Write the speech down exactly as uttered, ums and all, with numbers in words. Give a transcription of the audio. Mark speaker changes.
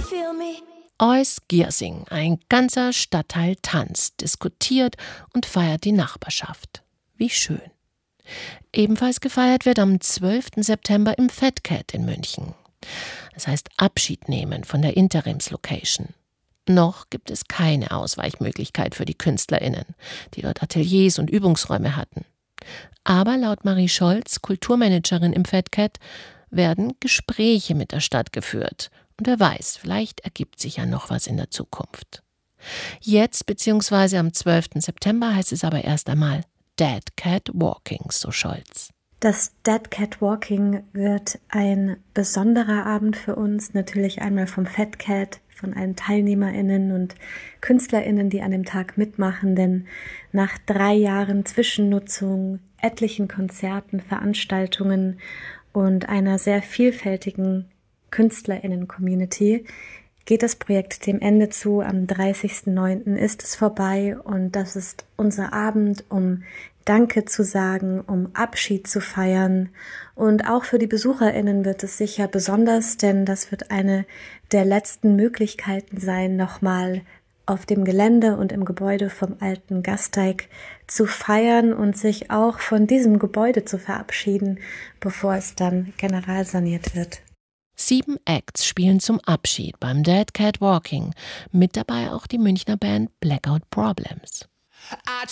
Speaker 1: Eus Giersing, ein ganzer Stadtteil tanzt, diskutiert und feiert die Nachbarschaft. Wie schön. Ebenfalls gefeiert wird am zwölften September im Fat Cat in München. Das heißt Abschied nehmen von der Interimslocation. Noch gibt es keine Ausweichmöglichkeit für die KünstlerInnen, die dort Ateliers und Übungsräume hatten. Aber laut Marie Scholz, Kulturmanagerin im Fat Cat, werden Gespräche mit der Stadt geführt. Und wer weiß, vielleicht ergibt sich ja noch was in der Zukunft. Jetzt bzw. am zwölften September heißt es aber erst einmal Dead Cat Walking, so Scholz.
Speaker 2: Das Dead Cat Walking wird ein besonderer Abend für uns, natürlich einmal vom Fat Cat, von allen TeilnehmerInnen und KünstlerInnen, die an dem Tag mitmachen, denn nach drei Jahren Zwischennutzung, etlichen Konzerten, Veranstaltungen und einer sehr vielfältigen KünstlerInnen-Community geht das Projekt dem Ende zu. Am dreißigsten neunten ist es vorbei und das ist unser Abend, um Danke zu sagen, um Abschied zu feiern. Und auch für die BesucherInnen wird es sicher besonders, denn das wird eine der letzten Möglichkeiten sein, nochmal auf dem Gelände und im Gebäude vom alten Gasteig zu feiern und sich auch von diesem Gebäude zu verabschieden, bevor es dann generalsaniert wird.
Speaker 1: Sieben Acts spielen zum Abschied beim Dead Cat Walking, mit dabei auch die Münchner Band Blackout Problems.
Speaker 3: I